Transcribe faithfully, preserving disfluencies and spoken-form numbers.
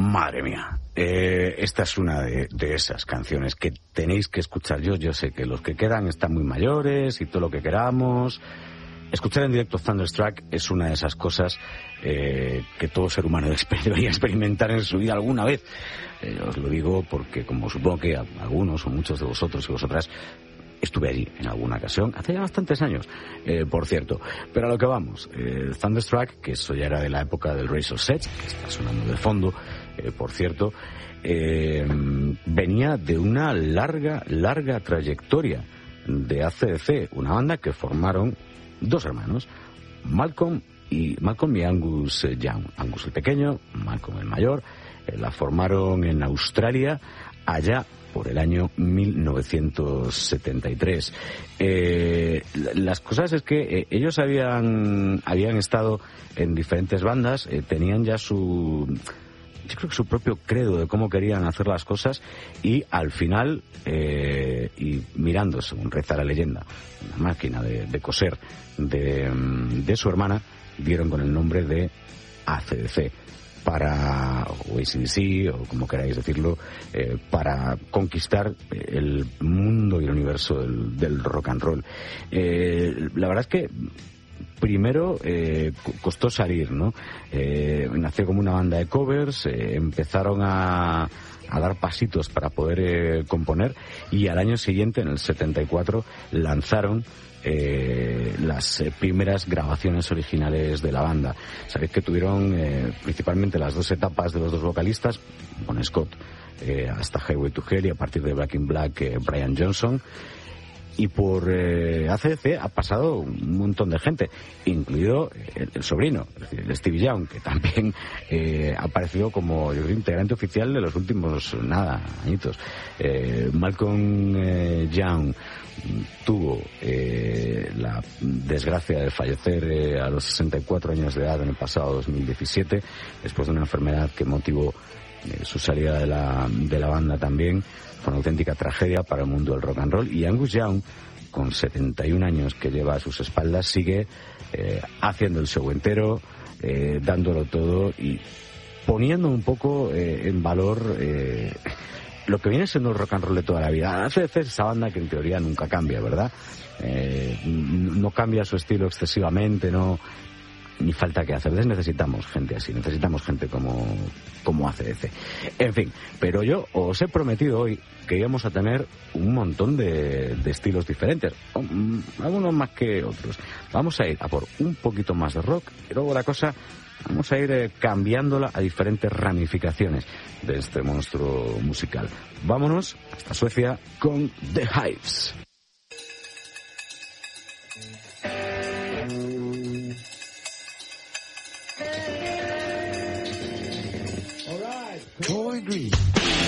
Madre mía, eh, esta es una de, de esas canciones que tenéis que escuchar. Yo, yo sé que los que quedan están muy mayores y todo lo que queramos. Escuchar en directo Thunderstruck es una de esas cosas eh, que todo ser humano debería experimentar en su vida alguna vez. Eh, os lo digo porque, como supongo que algunos o muchos de vosotros y vosotras, estuve allí en alguna ocasión, hace ya bastantes años, eh, por cierto. Pero a lo que vamos, eh, Thunderstruck, que eso ya era de la época del Razor's Edge, que está sonando de fondo, eh, por cierto, eh, venía de una larga, larga trayectoria de A C D C, una banda que formaron dos hermanos, Malcolm y Malcolm y Angus Young. Angus el pequeño, Malcolm el mayor, eh, la formaron en Australia allá por el año mil novecientos setenta y tres. Eh, las cosas es que eh, ellos habían habían estado en diferentes bandas, eh, tenían ya su, yo creo que su propio credo de cómo querían hacer las cosas, y al final, eh, y mirando, según reza la leyenda, una máquina de, de coser de, de su hermana, dieron con el nombre de A C D C. Para, o A C D C, o como queráis decirlo, eh, para conquistar el mundo y el universo del, del rock and roll. Eh, la verdad es que primero eh, costó salir, ¿no? Eh, nació como una banda de covers, eh, empezaron a, a dar pasitos para poder eh, componer, y al año siguiente, en el setenta y cuatro, lanzaron Eh, las eh, primeras grabaciones originales de la banda. Sabéis que tuvieron eh, principalmente las dos etapas de los dos vocalistas, Bon Scott eh, hasta Highway to Hell, y a partir de Back in Black eh, Brian Johnson. Y por eh, A C D C ha pasado un montón de gente, incluido el, el sobrino, es decir, el Stevie Young, que también eh, ha aparecido como, yo creo, integrante oficial de los últimos, nada, añitos. Eh, Malcolm eh, Young tuvo eh, la desgracia de fallecer eh, a los sesenta y cuatro años de edad en el pasado dos mil diecisiete, después de una enfermedad que motivó eh, su salida de la, de la banda también. Fue una auténtica tragedia para el mundo del rock and roll. Y Angus Young, con setenta y un años que lleva a sus espaldas, sigue eh, haciendo el show entero, eh, dándolo todo y poniendo un poco eh, en valor eh, lo que viene siendo el rock and roll de toda la vida. A C D C es esa banda que en teoría nunca cambia, ¿verdad? Eh, no cambia su estilo excesivamente, no, ni falta que hacer. Necesitamos gente así, necesitamos gente como, como A C D C. En fin, pero yo os he prometido hoy que íbamos a tener un montón de, de estilos diferentes, algunos más que otros. Vamos a ir a por un poquito más de rock, y luego la cosa vamos a ir eh, cambiándola a diferentes ramificaciones de este monstruo musical. Vámonos hasta Suecia con The Hives. Troy Green.